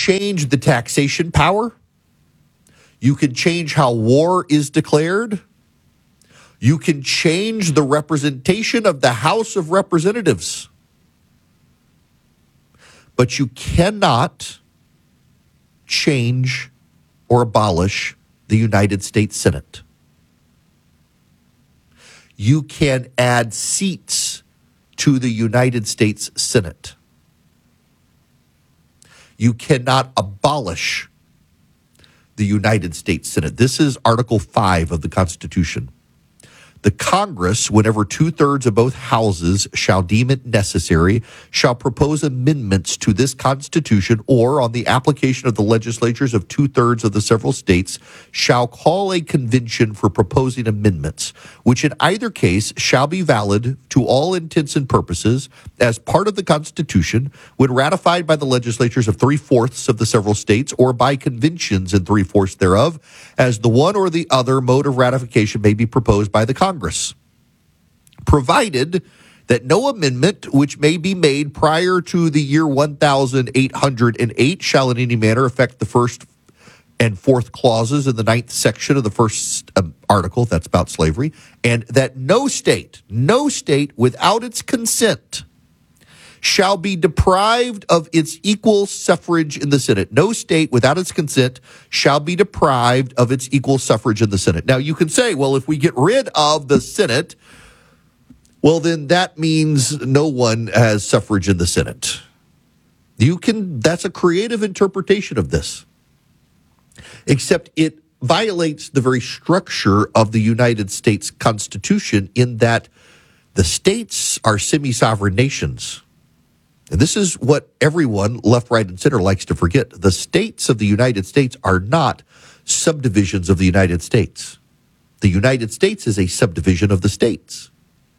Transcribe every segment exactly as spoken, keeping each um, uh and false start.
change the taxation power. You can change how war is declared. You can change the representation of the House of Representatives. But you cannot change or abolish the United States Senate. You can add seats to the United States Senate. You cannot abolish the United States Senate. This is Article five of the Constitution. The Congress, whenever two-thirds of both houses shall deem it necessary, shall propose amendments to this Constitution, or, on the application of the legislatures of two-thirds of the several states, shall call a convention for proposing amendments, which in either case shall be valid to all intents and purposes as part of the Constitution when ratified by the legislatures of three-fourths of the several states, or by conventions in three-fourths thereof, as the one or the other mode of ratification may be proposed by the Congress. Congress, provided that no amendment which may be made prior to the year one thousand eight hundred eight shall in any manner affect the first and fourth clauses in the ninth section of the first um, article, that's about slavery, and that no state, no state without its consent shall be deprived of its equal suffrage in the Senate. No state without its consent shall be deprived of its equal suffrage in the Senate. Now, you can say, well, if we get rid of the Senate, well, then that means no one has suffrage in the Senate. You can, that's a creative interpretation of this. Except it violates the very structure of the United States Constitution in that the states are semi-sovereign nations. And this is what everyone, left, right, and center, likes to forget. The states of the United States are not subdivisions of the United States. The United States is a subdivision of the states.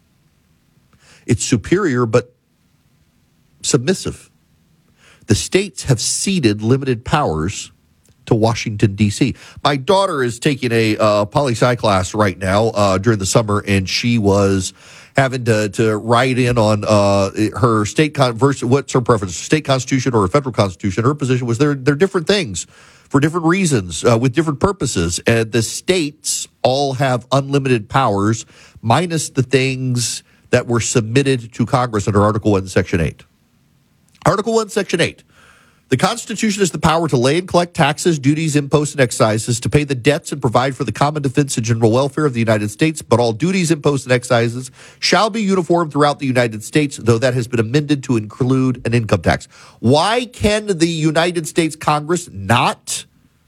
It's superior but submissive. The states have ceded limited powers to Washington, D C. My daughter is taking a uh, poli-sci class right now uh, during the summer, and she was having to, to write in on uh, her state con- versus what's her preference, state constitution or a federal constitution. Her position was they're, they're different things for different reasons uh, with different purposes. And the states all have unlimited powers minus the things that were submitted to Congress under Article one, Section eight. Article one, Section eight. The Constitution has the power to lay and collect taxes, duties, imposts, and excises, to pay the debts and provide for the common defense and general welfare of the United States, but all duties, imposts, and excises shall be uniform throughout the United States, though that has been amended to include an income tax. Why can the United States Congress not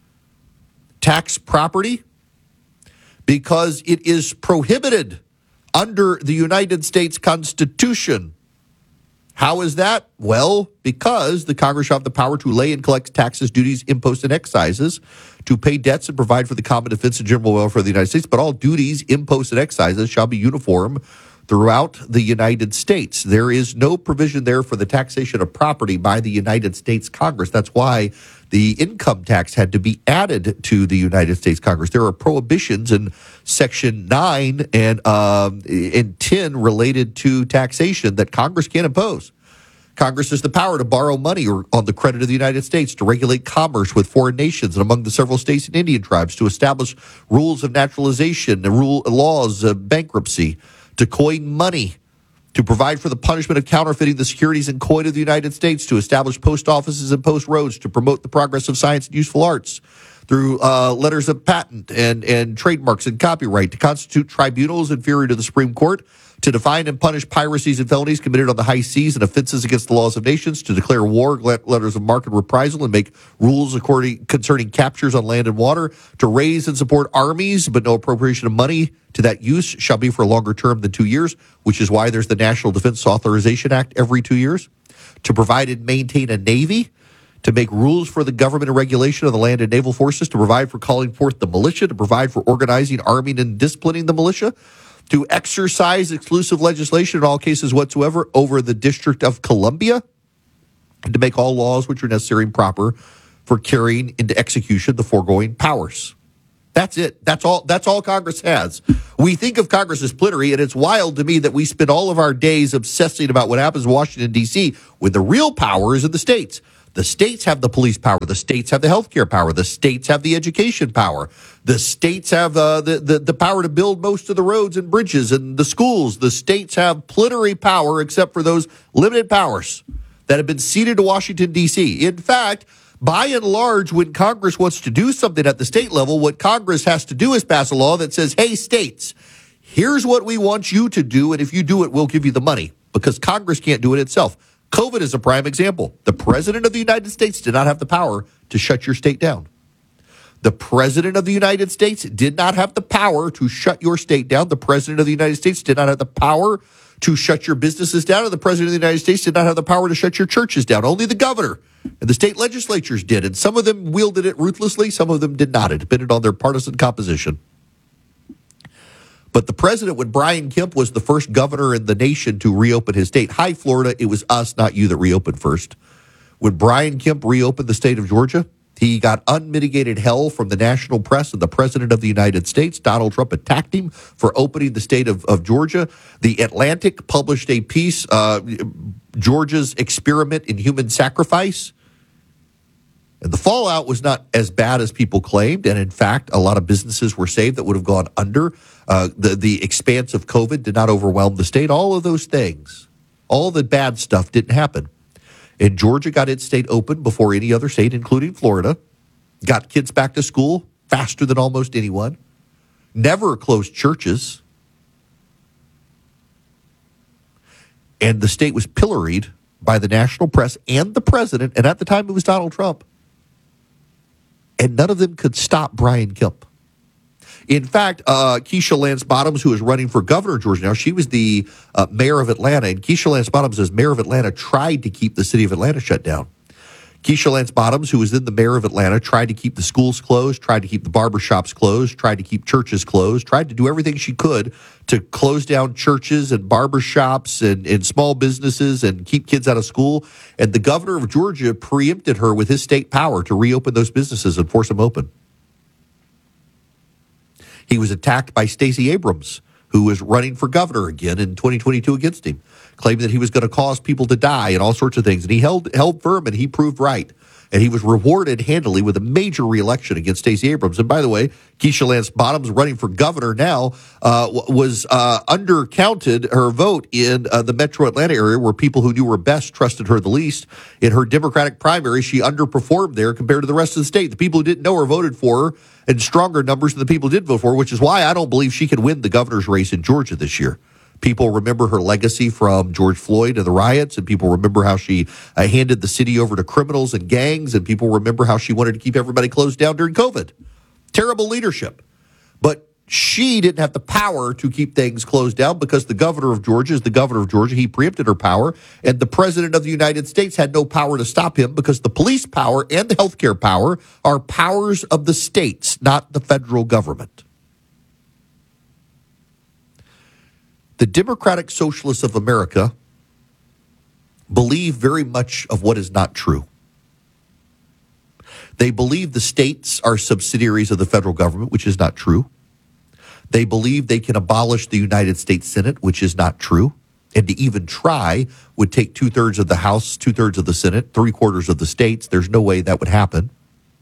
tax property? Because it is prohibited under the United States Constitution. How is that? Well, because the Congress shall have the power to lay and collect taxes, duties, imposts, and excises, to pay debts and provide for the common defense and general welfare of the United States. But all duties, imposts, and excises shall be uniform throughout the United States. There is no provision there for the taxation of property by the United States Congress. That's why the income tax had to be added to the United States Congress. There are prohibitions in Section nine and um, in ten related to taxation that Congress can't impose. Congress has the power to borrow money or on the credit of the United States, to regulate commerce with foreign nations and among the several states and Indian tribes, to establish rules of naturalization and rule laws of bankruptcy, to coin money, to provide for the punishment of counterfeiting the securities and coin of the United States, to establish post offices and post roads, to promote the progress of science and useful arts through uh, letters of patent and, and trademarks and copyright, to constitute tribunals inferior to the Supreme Court, to define and punish piracies and felonies committed on the high seas and offenses against the laws of nations, to declare war, letters of marque and reprisal, and make rules according concerning captures on land and water, to raise and support armies, but no appropriation of money to that use shall be for a longer term than two years, which is why there's the National Defense Authorization Act every two years, to provide and maintain a navy, to make rules for the government and regulation of the land and naval forces, to provide for calling forth the militia, to provide for organizing, arming, and disciplining the militia, to exercise exclusive legislation in all cases whatsoever over the District of Columbia, and to make all laws which are necessary and proper for carrying into execution the foregoing powers. That's it. That's all. That's all Congress has. We think of Congress as plenary, and it's wild to me that we spend all of our days obsessing about what happens in Washington, D C, when the real power is in the states. The states have the police power. The states have the healthcare power. The states have the education power. The states have uh, the, the, the power to build most of the roads and bridges and the schools. The states have plenary power except for those limited powers that have been ceded to Washington, D C. In fact, by and large, when Congress wants to do something at the state level, what Congress has to do is pass a law that says, hey, states, here's what we want you to do, and if you do it, we'll give you the money, because Congress can't do it itself. COVID is a prime example. The President of the United States did not have the power to shut your state down. The President of the United States did not have the power to shut your state down. The President of the United States did not have the power to shut your businesses down, and the President of the United States did not have the power to shut your churches down. Only the governor and the state legislatures did, and some of them wielded it ruthlessly, some of them did not. It depended on their partisan composition. But the president, when Brian Kemp was the first governor in the nation to reopen his state, hi, Florida, it was us, not you, that reopened first. When Brian Kemp reopened the state of Georgia, he got unmitigated hell from the national press and the president of the United States. Donald Trump attacked him for opening the state of, of Georgia. The Atlantic published a piece, uh, Georgia's Experiment in Human Sacrifice. And the fallout was not as bad as people claimed. And in fact, a lot of businesses were saved that would have gone under. Uh, the, the expanse of COVID did not overwhelm the state. All of those things, all the bad stuff didn't happen. And Georgia got its state open before any other state, including Florida. Got kids back to school faster than almost anyone. Never closed churches. And the state was pilloried by the national press and the president. And at the time, it was Donald Trump. And none of them could stop Brian Kemp. In fact, uh, Keisha Lance Bottoms, who is running for governor of Georgia now, she was the uh, mayor of Atlanta. And Keisha Lance Bottoms, as mayor of Atlanta, tried to keep the city of Atlanta shut down. Keisha Lance Bottoms, who was then the mayor of Atlanta, tried to keep the schools closed, tried to keep the barbershops closed, tried to keep churches closed, tried to do everything she could to close down churches and barbershops and, and small businesses and keep kids out of school. And the governor of Georgia preempted her with his state power to reopen those businesses and force them open. He was attacked by Stacey Abrams, who was running for governor again in twenty twenty-two against him, claiming that he was going to cause people to die and all sorts of things. And he held held firm, and he proved right. And he was rewarded handily with a major reelection against Stacey Abrams. And by the way, Keisha Lance Bottoms, running for governor now, uh, was uh, undercounted her vote in uh, the metro Atlanta area, where people who knew her best trusted her the least. In her Democratic primary, she underperformed there compared to the rest of the state. The people who didn't know her voted for her in stronger numbers than the people who did vote for her, which is why I don't believe she can win the governor's race in Georgia this year. People remember her legacy from George Floyd and the riots, and people remember how she uh, handed the city over to criminals and gangs, and people remember how she wanted to keep everybody closed down during COVID. Terrible leadership. But she didn't have the power to keep things closed down because the governor of Georgia is the governor of Georgia. He preempted her power, and the president of the United States had no power to stop him because the police power and the healthcare power are powers of the states, not the federal government. The Democratic Socialists of America believe very much of what is not true. They believe the states are subsidiaries of the federal government, which is not true. They believe they can abolish the United States Senate, which is not true. And to even try would take two-thirds of the House, two-thirds of the Senate, three-quarters of the states. There's no way that would happen.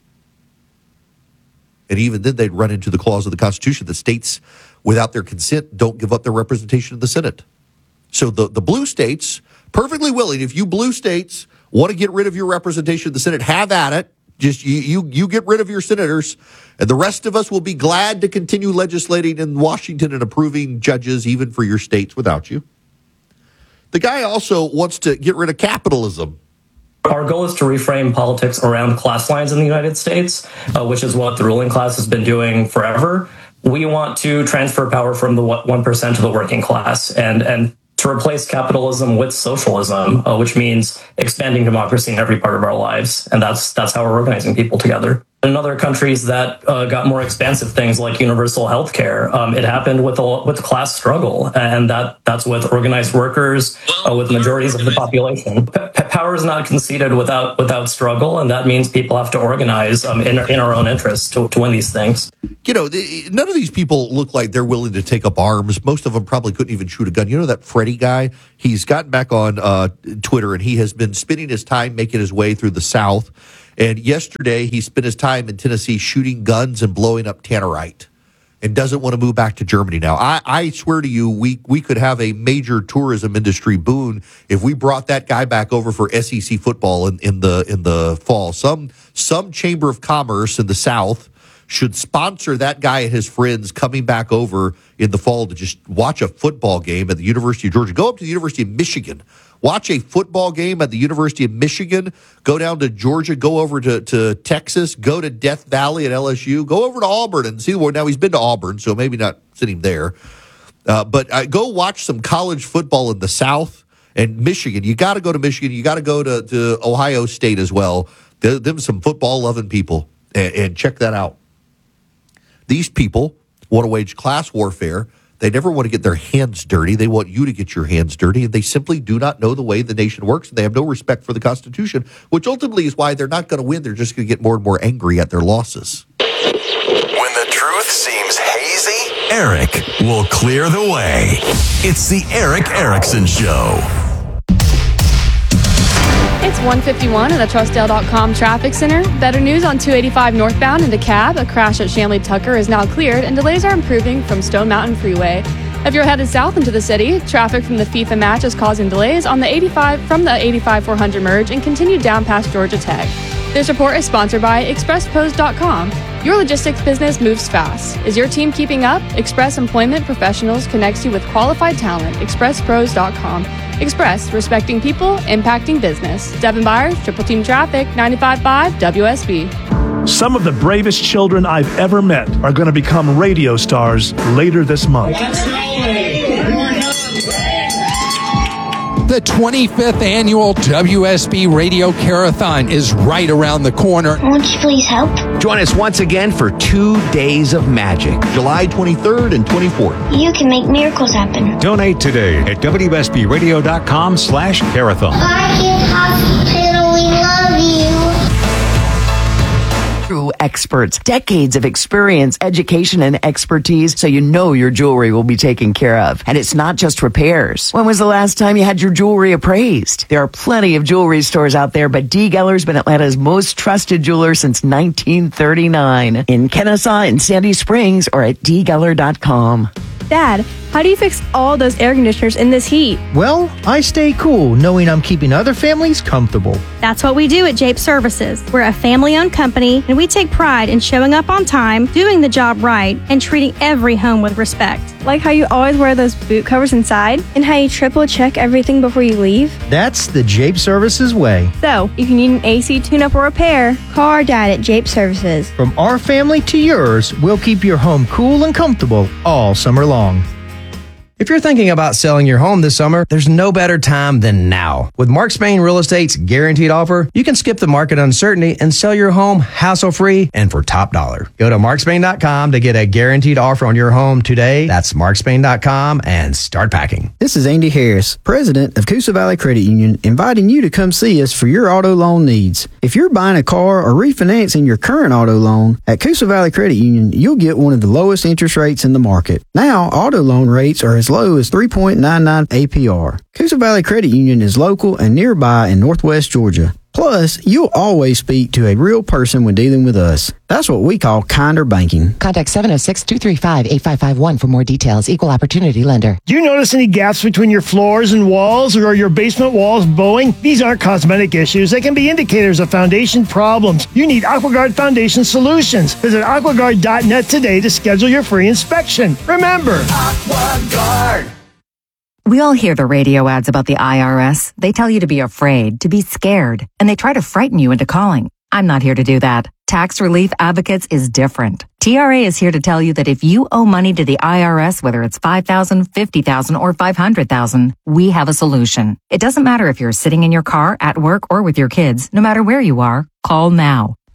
And even then, they'd run into the clause of the Constitution that states, without their consent, don't give up their representation in the Senate. So the, the blue states, perfectly willing, if you blue states want to get rid of your representation in the Senate, have at it. Just you, you, you get rid of your senators, and the rest of us will be glad to continue legislating in Washington and approving judges even for your states without you. The guy also wants to get rid of capitalism. Our goal is to reframe politics around class lines in the United States, uh, which is what the ruling class has been doing forever. We want to transfer power from the one percent to the working class and, and to replace capitalism with socialism, uh, which means expanding democracy in every part of our lives. And that's that's how we're organizing people together. In other countries that uh, got more expansive things like universal health care, um, it happened with a with a class struggle, and that that's with organized workers, uh, with majorities of the population. P- power is not conceded without without struggle, and that means people have to organize um, in in our own interests to, to win these things. You know, the, none of these people look like they're willing to take up arms. Most of them probably couldn't even shoot a gun. You know that Freddie guy? He's gotten back on uh, Twitter, and he has been spending his time making his way through the South. And yesterday, he spent his time in Tennessee shooting guns and blowing up Tannerite and doesn't want to move back to Germany now. I, I swear to you, we we could have a major tourism industry boon if we brought that guy back over for S E C football in, in the in the fall. Some some chamber of commerce in the South should sponsor that guy and his friends coming back over in the fall to just watch a football game at the University of Georgia. Go up to the University of Michigan. Watch a football game at the University of Michigan. Go down to Georgia. Go over to, to Texas. Go to Death Valley at L S U. Go over to Auburn and see the war. Now, he's been to Auburn, so maybe not sitting there. Uh, but uh, go watch some college football in the South and Michigan. You got to go to Michigan. You got to go to, to Ohio State as well. They're, them some football-loving people, and, and check that out. These people want to wage class warfare. They never want to get their hands dirty. They want you to get your hands dirty, and they simply do not know the way the nation works, and they have no respect for the Constitution, which ultimately is why they're not going to win. They're just going to get more and more angry at their losses. When the truth seems hazy, Eric will clear the way. It's the Erick Erickson Show. It's one fifty-one at the Trustdale dot com Traffic Center. Better news on two eighty-five northbound in DeKalb. A crash at Shanley Tucker is now cleared, and delays are improving from Stone Mountain Freeway. If you're headed south into the city, traffic from the FIFA match is causing delays on the eighty-five from the eighty-five four hundred merge and continued down past Georgia Tech. This report is sponsored by Express Pros dot com. Your logistics business moves fast. Is your team keeping up? Express Employment Professionals connects you with qualified talent. Express Pros dot com. Express, respecting people, impacting business. Devin Byers, Triple Team Traffic, ninety-five point five W S B. Some of the bravest children I've ever met are going to become radio stars later this month. The twenty-fifth annual W S B Radio Carathon is right around the corner. Won't you please help? Join us once again for two days of magic. July twenty-third and twenty-fourth. You can make miracles happen. Donate today at W S B radio dot com slash carathon. Arcus Hospital, we love you. True experts, decades of experience, education, and expertise, so you know your jewelry will be taken care of. And it's not just repairs. When was the last time you had your jewelry appraised? There are plenty of jewelry stores out there, but D. Geller's been Atlanta's most trusted jeweler since nineteen thirty-nine. In Kennesaw and Sandy Springs, or at d geller dot com. Dad, how do you fix all those air conditioners in this heat? Well, I stay cool, knowing I'm keeping other families comfortable. That's what we do at Jape Services. We're a family-owned company, and we take pride in showing up on time, doing the job right, and treating every home with respect. Like how you always wear those boot covers inside, and how you triple check everything before you leave. That's the Jape Services way. So, if you need an A C tune-up or repair, call our dad at Jape Services. From our family to yours, we'll keep your home cool and comfortable all summer long. If you're thinking about selling your home this summer, there's no better time than now. With Mark Spain Real Estate's guaranteed offer, you can skip the market uncertainty and sell your home hassle-free and for top dollar. Go to mark spain dot com to get a guaranteed offer on your home today. That's mark spain dot com and start packing. This is Andy Harris, president of Coosa Valley Credit Union, inviting you to come see us for your auto loan needs. If you're buying a car or refinancing your current auto loan, at Coosa Valley Credit Union, you'll get one of the lowest interest rates in the market. Now, auto loan rates are as low as three point nine nine A P R. Coosa Valley Credit Union is local and nearby in Northwest Georgia. Plus, you'll always speak to a real person when dealing with us. That's what we call kinder banking. Contact seven oh six, two three five, eight five five one for more details. Equal opportunity lender. Do you notice any gaps between your floors and walls, or are your basement walls bowing? These aren't cosmetic issues. They can be indicators of foundation problems. You need AquaGuard Foundation Solutions. Visit aqua guard dot net today to schedule your free inspection. Remember, AquaGuard. We all hear the radio ads about the I R S. They tell you to be afraid, to be scared, and they try to frighten you into calling. I'm not here to do that. Tax Relief Advocates is different. T R A is here to tell you that if you owe money to the I R S, whether it's five thousand dollars, fifty thousand dollars, or five hundred thousand dollars, we have a solution. It doesn't matter if you're sitting in your car, at work, or with your kids. No matter where you are, call now.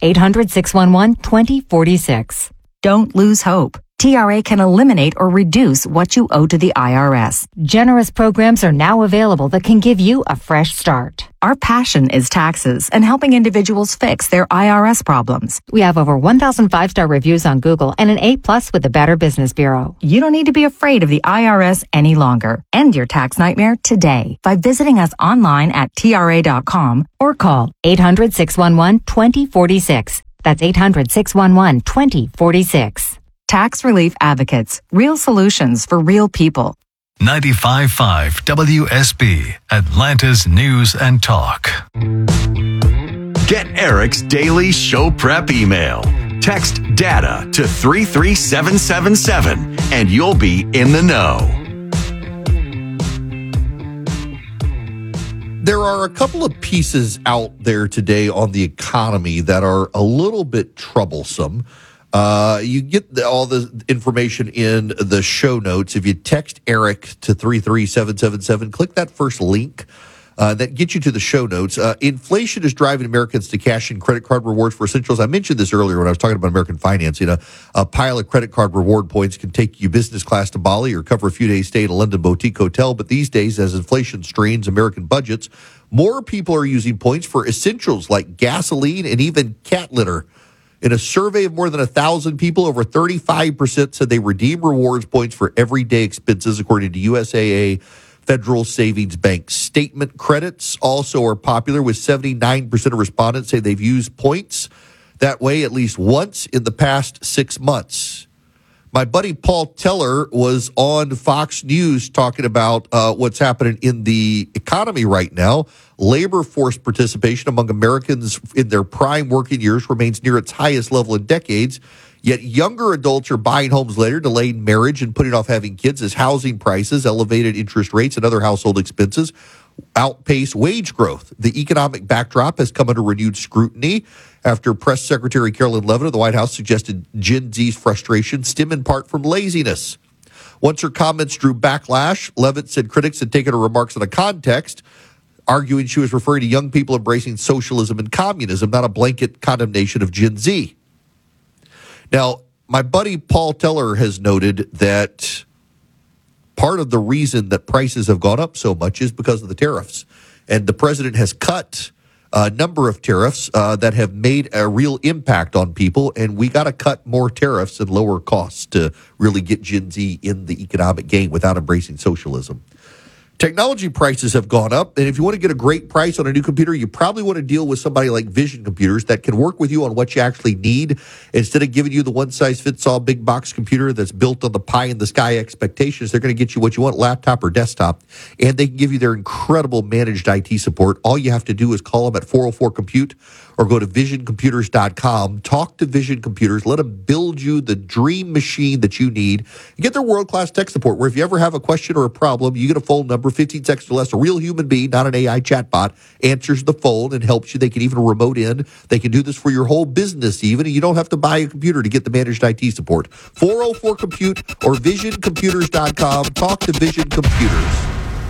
eight hundred, six one one, two zero four six. Don't lose hope. T R A can eliminate or reduce what you owe to the I R S. Generous programs are now available that can give you a fresh start. Our passion is taxes and helping individuals fix their I R S problems. We have over one thousand five-star reviews on Google and an A plus with the Better Business Bureau. You don't need to be afraid of the I R S any longer. End your tax nightmare today by visiting us online at T R A dot com or call eight hundred, six one one, two zero four six. That's eight hundred, six one one, two zero four six. Tax Relief Advocates. Real solutions for real people. ninety-five point five W S B, Atlanta's News and Talk. Get Eric's daily show prep email. Text DATA to three three seven seven seven and you'll be in the know. There are a couple of pieces out there today on the economy that are a little bit troublesome. Uh, you get the, all the information in the show notes. If you text Eric to three three seven seven seven, click that first link. Uh, that gets you to the show notes. Uh, inflation is driving Americans to cash in credit card rewards for essentials. I mentioned this earlier when I was talking about American finance. You know, a pile of credit card reward points can take you business class to Bali or cover a few days stay at a London boutique hotel. But these days, as inflation strains American budgets, more people are using points for essentials like gasoline and even cat litter. In a survey of more than one thousand people, over thirty-five percent said they redeem rewards points for everyday expenses, according to U S A A Federal Savings Bank. Statement credits also are popular, with seventy-nine percent of respondents say they've used points that way at least once in the past six months. My buddy Paul Teller was on Fox News talking about uh, what's happening in the economy right now. Labor force participation among Americans in their prime working years remains near its highest level in decades. Yet younger adults are buying homes later, delaying marriage, and putting off having kids as housing prices, elevated interest rates, and other household expenses outpace wage growth. The economic backdrop has come under renewed scrutiny after Press Secretary Carolyn Leavitt of the White House suggested Gen Z's frustration stem in part from laziness. Once her comments drew backlash, Leavitt said critics had taken her remarks out of context, arguing she was referring to young people embracing socialism and communism, not a blanket condemnation of Gen Z. Now, my buddy Paul Teller has noted that part of the reason that prices have gone up so much is because of the tariffs. And the president has cut a number of tariffs uh, that have made a real impact on people. And we got to cut more tariffs and lower costs to really get Gen Z in the economic game without embracing socialism. Technology prices have gone up, and if you want to get a great price on a new computer, you probably want to deal with somebody like Vision Computers that can work with you on what you actually need instead of giving you the one-size-fits-all big box computer that's built on the pie-in-the-sky expectations. They're going to get you what you want, laptop or desktop, and they can give you their incredible managed I T support. All you have to do is call them at four oh four compute or go to vision computers dot com. Talk to Vision Computers. Let them build you the dream machine that you need. You get their world-class tech support, where if you ever have a question or a problem, you get a phone number, fifteen seconds or less. A real human being, not an A I chatbot, answers the phone and helps you. They can even remote in. They can do this for your whole business even, and you don't have to buy a computer to get the managed I T support. four oh four compute or vision computers dot com. Talk to Vision Computers.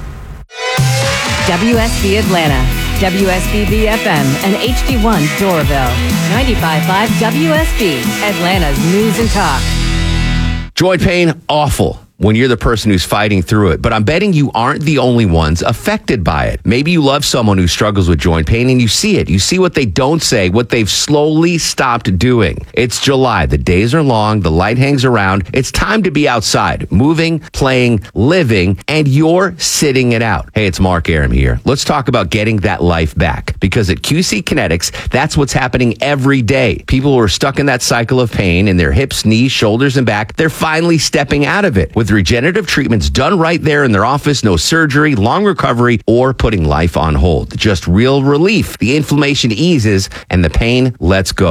W S B Atlanta, W S B B F M, and H D one Doraville. ninety-five point five W S B, Atlanta's News and Talk. Joint pain, awful when you're the person who's fighting through it. But I'm betting you aren't the only ones affected by it. Maybe you love someone who struggles with joint pain and you see it. You see what they don't say, what they've slowly stopped doing. It's July. The days are long. The light hangs around. It's time to be outside, moving, playing, living, and you're sitting it out. Hey, it's Mark Aram here. Let's talk about getting that life back, because at Q C Kinetics, that's what's happening every day. People who are stuck in that cycle of pain in their hips, knees, shoulders, and back, they're finally stepping out of it with regenerative treatments done right there in their office. No surgery, long recovery, or putting life on hold. Just real relief. The inflammation eases and the pain lets go.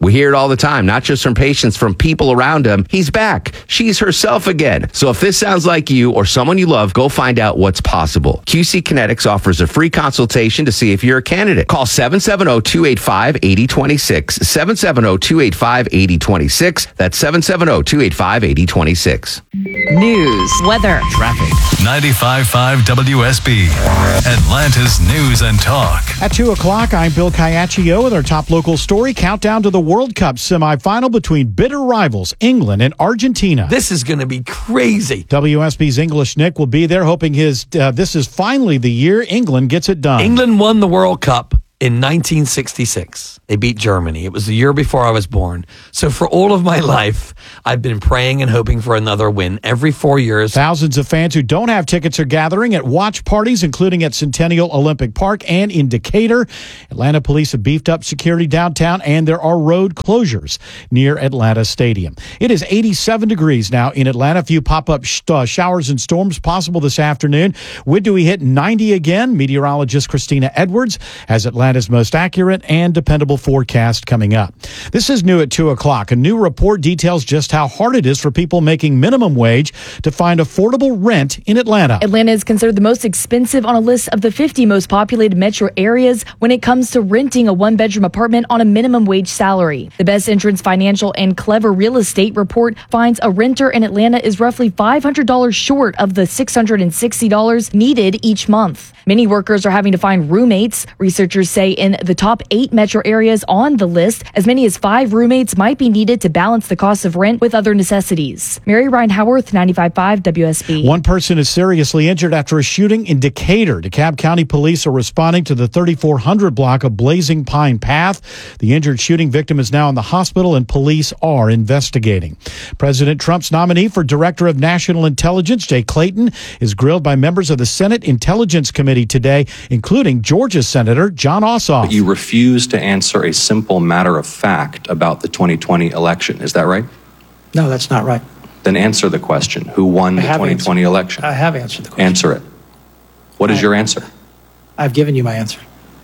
We hear it all the time, not just from patients, from people around him. He's back. She's herself again. So if this sounds like you or someone you love, go find out what's possible. Q C Kinetics offers a free consultation to see if you're a candidate. Call seven seven zero, two eight five, eight zero two six. seven seven zero, two eight five, eight zero two six. That's seven seven zero, two eight five, eight zero two six. News, weather, traffic. ninety-five point five W S B, Atlanta's News and Talk. At two o'clock, I'm Bill Caiaccio with our top local story. Countdown to the World Cup semifinal between bitter rivals England and Argentina. This is going to be crazy. W S B's English Nick will be there, hoping his uh, this is finally the year England gets it done. England won the World Cup in nineteen sixty-six. They beat Germany. It was the year before I was born. So for all of my life, I've been praying and hoping for another win every four years. Thousands of fans who don't have tickets are gathering at watch parties, including at Centennial Olympic Park and in Decatur. Atlanta police have beefed up security downtown, and there are road closures near Atlanta Stadium. It is eighty-seven degrees now in Atlanta. A few pop-up sh- uh, showers and storms possible this afternoon. When do we hit ninety again? Meteorologist Christina Edwards has Atlanta's most accurate and dependable forecast coming up. This is new at two o'clock. A new report details just how hard it is for people making minimum wage to find affordable rent in Atlanta. Atlanta is considered the most expensive on a list of the fifty most populated metro areas when it comes to renting a one-bedroom apartment on a minimum wage salary. The Best Entrance Financial and Clever Real Estate report finds a renter in Atlanta is roughly five hundred dollars short of the six hundred sixty dollars needed each month. Many workers are having to find roommates. Researchers say in the top eight metro areas on the list, as many as five roommates might be needed to balance the cost of rent with other necessities. Mary Ryan Howarth, ninety-five point five W S B. One person is seriously injured after a shooting in Decatur. DeKalb County police are responding to the thirty-four hundred block of Blazing Pine Path. The injured shooting victim is now in the hospital, and police are investigating. President Trump's nominee for Director of National Intelligence, Jay Clayton, is grilled by members of the Senate Intelligence Committee today, including Georgia Senator John Ossoff. You refuse to answer a simple matter of fact about the twenty twenty election. Is that right? No, that's not right. Then answer the question. Who won the twenty twenty answered. election? I have answered the question. Answer it. What is I, your answer? I've given you my answer.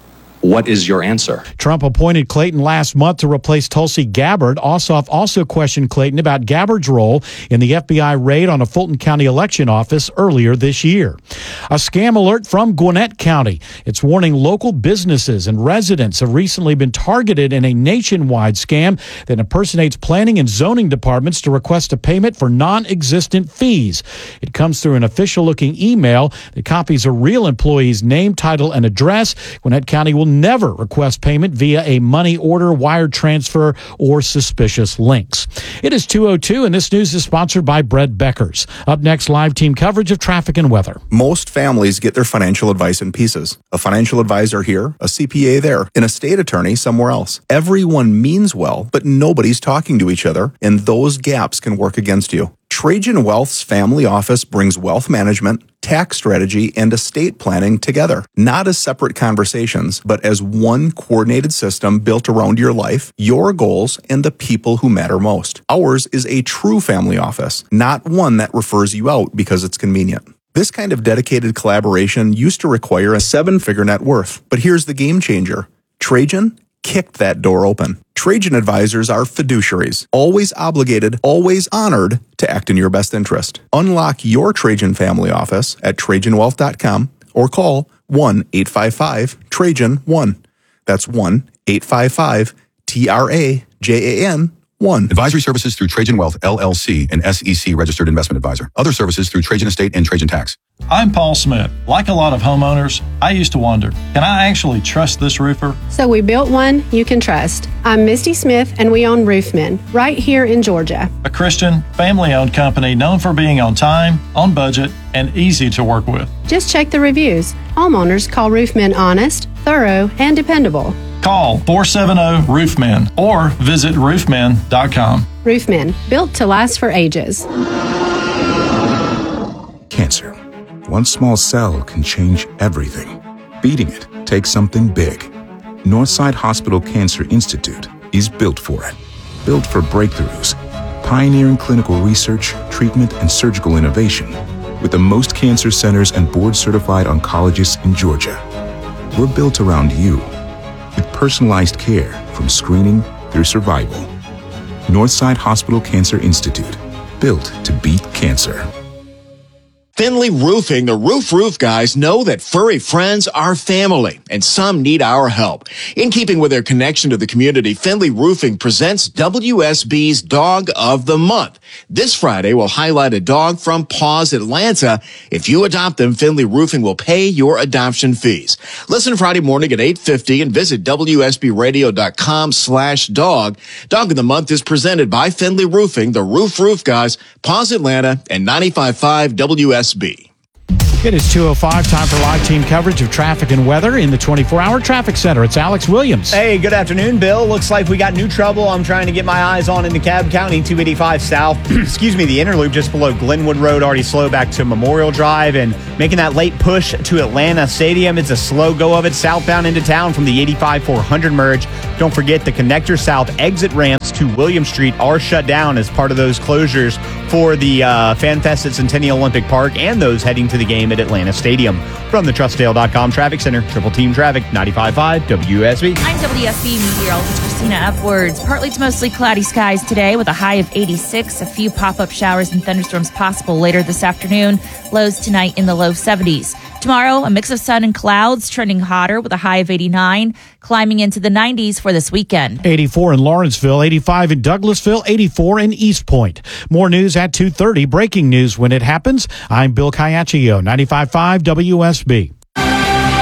What is your answer? Trump appointed Clayton last month to replace Tulsi Gabbard. Ossoff also questioned Clayton about Gabbard's role in the F B I raid on a Fulton County election office earlier this year. A scam alert from Gwinnett County. It's warning local businesses and residents have recently been targeted in a nationwide scam that impersonates planning and zoning departments to request a payment for non-existent fees. It comes through an official-looking email that copies a real employee's name, title, and address. Gwinnett County will never request payment via a money order, wire transfer, or suspicious links. It is two oh two, and this news is sponsored by Bread Becker's. Up next, live team coverage of traffic and weather. Most families get their financial advice in pieces. A financial advisor here, a C P A there, an estate attorney somewhere else. Everyone means well, but nobody's talking to each other, and those gaps can work against you. Trajan Wealth's family office brings wealth management, tax strategy, and estate planning together, not as separate conversations, but as one coordinated system built around your life, your goals, and the people who matter most. Ours is a true family office, not one that refers you out because it's convenient. This kind of dedicated collaboration used to require a seven-figure net worth, but here's the game changer. Trajan kicked that door open. Trajan advisors are fiduciaries, always obligated, always honored to act in your best interest. Unlock your Trajan family office at Trajan Wealth dot com or call one eight five five Trajan one. That's one eight five five T R A J A N one. Advisory services through Trajan Wealth, L L C, an S E C registered investment advisor. Other services through Trajan Estate and Trajan Tax. I'm Paul Smith. Like a lot of homeowners, I used to wonder, can I actually trust this roofer? So we built one you can trust. I'm Misty Smith, and we own Roofmen right here in Georgia. A Christian, family-owned company known for being on time, on budget, and easy to work with. Just check the reviews. Homeowners call Roofmen honest, thorough, and dependable. Call four seven zero Roofmen or visit roofmen dot com. Roofmen, built to last for ages. Cancer. One small cell can change everything. Beating it takes something big. Northside Hospital Cancer Institute is built for it. Built for breakthroughs, pioneering clinical research, treatment, and surgical innovation, with the most cancer centers and board-certified oncologists in Georgia. We're built around you, with personalized care from screening through survival. Northside Hospital Cancer Institute, built to beat cancer. Finley Roofing, the Roof Roof guys, know that furry friends are family, and some need our help. In keeping with their connection to the community, Finley Roofing presents W S B's Dog of the Month. This Friday, we'll highlight a dog from Paws Atlanta. If you adopt them, Finley Roofing will pay your adoption fees. Listen Friday morning at eight fifty and visit W S B radio dot com slash dog. Dog of the Month is presented by Finley Roofing, the Roof Roof guys, Paws Atlanta, and ninety-five point five W S B. It is two oh five, time for live team coverage of traffic and weather in the twenty-four hour traffic center. It's Alex Williams. Hey, good afternoon, Bill. Looks like we got new trouble I'm trying to get my eyes on in DeKalb County, two eighty-five south. Excuse me, the interloop just below Glenwood Road already slow back to Memorial Drive, and making that late push to Atlanta Stadium. It's a slow go of it southbound into town from the eighty-five four hundred merge. Don't forget the Connector South exit ramps to William Street are shut down as part of those closures for the uh, Fan Fest at Centennial Olympic Park and those heading to the game at Atlanta Stadium. From the Trustdale dot com Traffic Center, Triple Team Traffic, ninety-five point five W S B. I'm W S B meteorologist Christina Upwards. Partly to mostly cloudy skies today with a high of eighty-six. A few pop-up showers and thunderstorms possible later this afternoon. Lows tonight in the low seventies. Tomorrow, a mix of sun and clouds, trending hotter with a high of eighty-nine, climbing into the nineties for this weekend. eighty-four in Lawrenceville, eighty-five in Douglasville, eighty-four in East Point. More news at two thirty. Breaking news when it happens. I'm Bill Caiaccio, ninety-five point five W S B.